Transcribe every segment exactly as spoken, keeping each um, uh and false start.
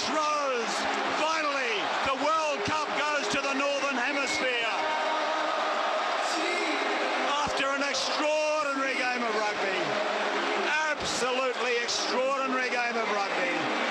Rose. Finally, the World Cup goes to the Northern Hemisphere. After an extraordinary game of rugby. Absolutely extraordinary game of rugby.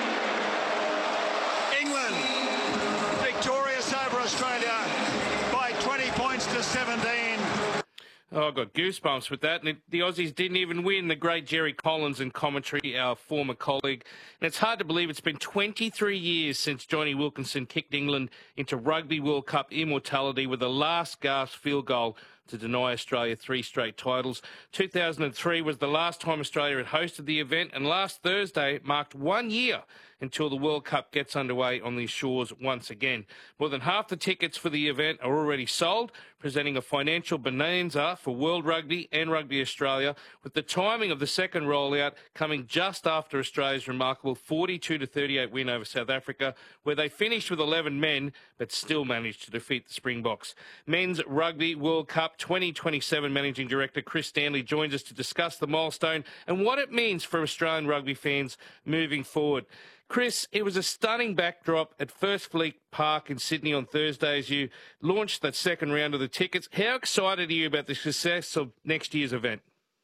England victorious over Australia by twenty points to seventeen. Oh, I got goosebumps with that. And it, the Aussies didn't even win. The great Jerry Collins in commentary, our former colleague. And it's hard to believe it's been twenty-three years since Johnny Wilkinson kicked England into Rugby World Cup immortality with a last-gasp field goal to deny Australia three straight titles. two thousand three was the last time Australia had hosted the event, and last Thursday marked one year until the World Cup gets underway on these shores once again. More than half the tickets for the event are already sold, presenting a financial bonanza for World Rugby and Rugby Australia, with the timing of the second rollout coming just after Australia's remarkable forty-two to thirty-eight win over South Africa, where they finished with eleven men but still managed to defeat the Springboks. Men's Rugby World Cup twenty twenty-seven Managing Director Chris Stanley joins us to discuss the milestone and what it means for Australian rugby fans moving forward. Chris, it was a stunning backdrop at First Fleet Park in Sydney on Thursday as you launched that second round of the tickets. How excited are you about the success of next year's event?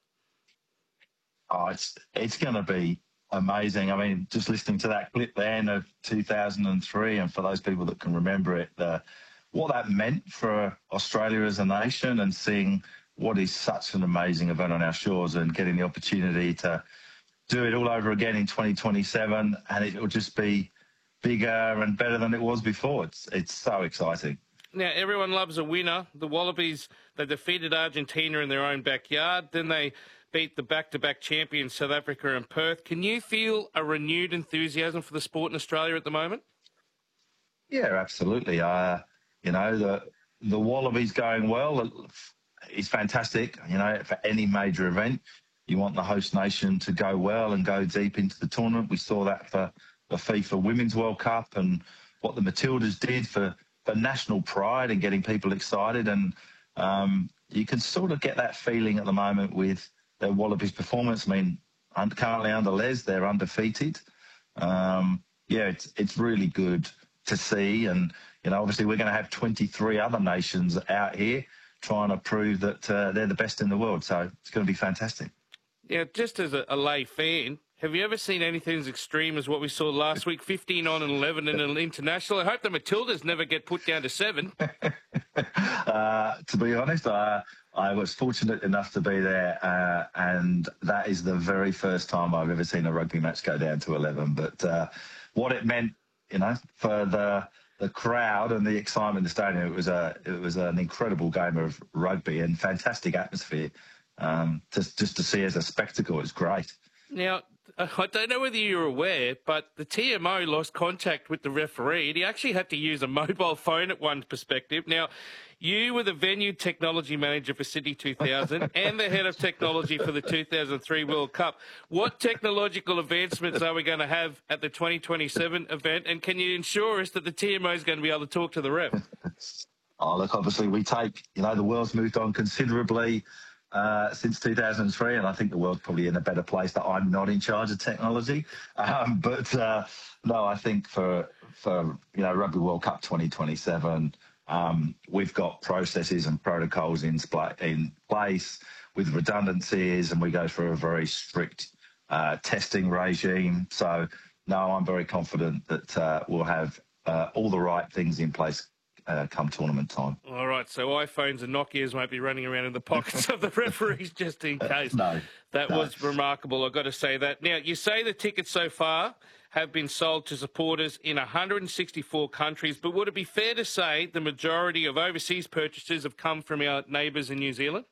Oh, it's it's going to be amazing. I mean, just listening to that clip then of two thousand three, and for those people that can remember it, the, what that meant for Australia as a nation, and seeing what is such an amazing event on our shores and getting the opportunity to do it all over again in twenty twenty-seven, and it will just be bigger and better than it was before. It's it's so exciting. Now, everyone loves a winner. The Wallabies, they defeated Argentina in their own backyard. Then they beat the back-to-back champions South Africa and Perth. Can you feel a renewed enthusiasm for the sport in Australia at the moment? Yeah, absolutely. Uh, you know, the the Wallabies going well is fantastic. You know, for any major event, you want the host nation to go well and go deep into the tournament. We saw that for the FIFA Women's World Cup and what the Matildas did for, for national pride and getting people excited. And um, you can sort of get that feeling at the moment with the Wallabies performance. I mean, currently under Les, they're undefeated. Um, yeah, it's it's really good to see. And, you know, obviously we're going to have twenty-three other nations out here trying to prove that uh, they're the best in the world. So it's going to be fantastic. Yeah, just as a, a lay fan, have you ever seen anything as extreme as what we saw last week, fifteen on and eleven in an international? I hope the Matildas never get put down to seven. uh, to be honest, I, I was fortunate enough to be there, uh, and that is the very first time I've ever seen a rugby match go down to eleven. But uh, what it meant, you know, for the the crowd and the excitement in the stadium, it was a it was an incredible game of rugby and fantastic atmosphere. Um, just, just to see as a spectacle, it's great. Now, I don't know whether you're aware, but the T M O lost contact with the referee, and he actually had to use a mobile phone at one perspective. Now, you were the venue technology manager for Sydney two thousand and the head of technology for the two thousand three World Cup. What technological advancements are we going to have at the twenty twenty-seven event, and can you ensure us that the T M O is going to be able to talk to the ref? Oh, look, obviously we take, you know, the world's moved on considerably Uh, since two thousand three, and I think the world's probably in a better place that I'm not in charge of technology. Um, but uh, no, I think for for you know Rugby World Cup twenty twenty-seven, um, we've got processes and protocols in in place with redundancies, and we go through a very strict uh, testing regime. So no, I'm very confident that uh, we'll have uh, all the right things in place Uh, come tournament time. All right, so iPhones and Nokias won't be running around in the pockets of the referees just in case. No. That no. was remarkable, I've got to say that. Now, you say the tickets so far have been sold to supporters in one hundred sixty-four countries, but would it be fair to say the majority of overseas purchases have come from our neighbours in New Zealand?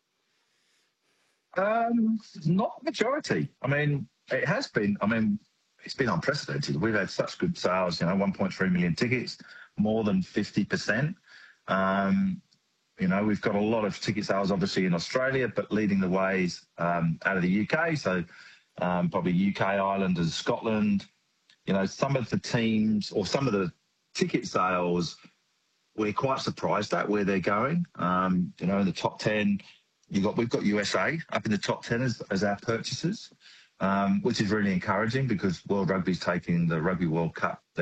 Um, not majority. I mean, it has been. I mean, it's been unprecedented. We've had such good sales, you know, one point three million tickets, more than fifty percent. Um, you know, we've got a lot of ticket sales, obviously, in Australia, but leading the ways um, out of the U K. So um, probably U K, Ireland and Scotland. You know, some of the teams or some of the ticket sales, we're quite surprised at where they're going. Um, you know, in the top ten, you got we've got U S A up in the top ten as, as our purchasers, um, which is really encouraging because World Rugby's taking the Rugby World Cup